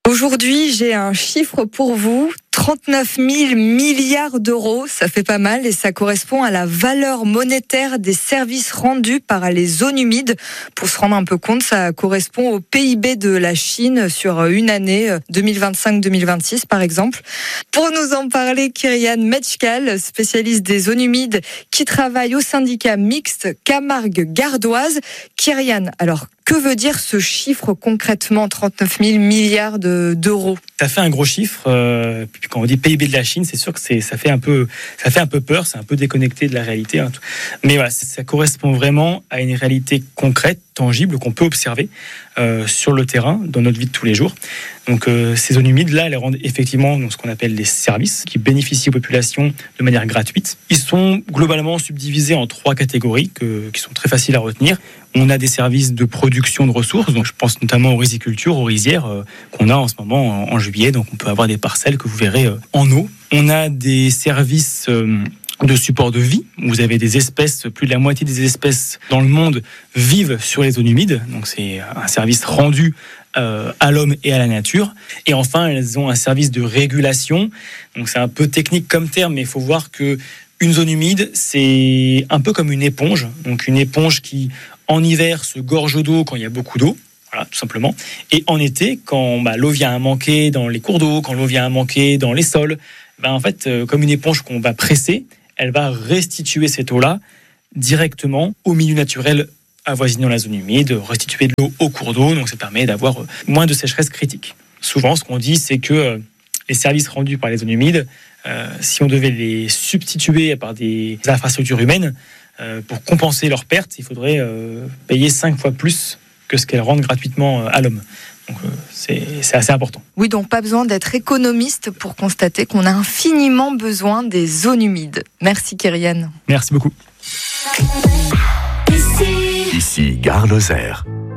Aujourd'hui, j'ai un chiffre pour vous. 39 000 milliards d'euros, ça fait pas mal et ça correspond à la valeur monétaire des services rendus par les zones humides. Pour se rendre un peu compte, ça correspond au PIB de la Chine sur une année, 2025-2026 par exemple. Pour nous en parler, Kyrian Metchkal, spécialiste des zones humides qui travaille au syndicat mixte Camargue-Gardoise. Kyrian, alors que veut dire ce chiffre concrètement, 39 000 milliards d'euros ? Ça fait un gros chiffre. Puis quand on dit PIB de la Chine, c'est sûr que ça fait un peu peur, c'est un peu déconnecté de la réalité. Mais voilà, ça correspond vraiment à une réalité concrète, tangible, qu'on peut observer sur le terrain, dans notre vie de tous les jours. Donc ces zones humides, là, elles rendent effectivement ce qu'on appelle des services qui bénéficient aux populations de manière gratuite. Ils sont globalement subdivisés en 3 catégories qui sont très faciles à retenir. On a des services de production de ressources, donc je pense notamment aux rizicultures, aux rizières qu'on a en ce moment en juillet. Donc on peut avoir des parcelles que vous verrez en eau. On a des services de support de vie. Vous avez des espèces, plus de la moitié des espèces dans le monde vivent sur les zones humides. Donc c'est un service rendu à l'homme et à la nature. Et enfin, elles ont un service de régulation. Donc c'est un peu technique comme terme, mais il faut voir que une zone humide, c'est un peu comme une éponge. Donc une éponge qui, en hiver, se gorge d'eau quand il y a beaucoup d'eau. Voilà, tout simplement. Et en été, quand l'eau vient à manquer dans les cours d'eau, quand l'eau vient à manquer dans les sols, en fait, comme une éponge qu'on va presser, elle va restituer cette eau-là directement au milieu naturel avoisinant la zone humide, restituer de l'eau au cours d'eau. Donc ça permet d'avoir moins de sécheresse critique. Souvent, ce qu'on dit, c'est que les services rendus par les zones humides, si on devait les substituer par des infrastructures humaines, pour compenser leurs pertes, il faudrait payer 5 fois plus que ce qu'elles rendent gratuitement à l'homme. Donc c'est assez important. Oui, donc pas besoin d'être économiste pour constater qu'on a infiniment besoin des zones humides. Merci Kyrian. Merci beaucoup. Ici Gare Lozère.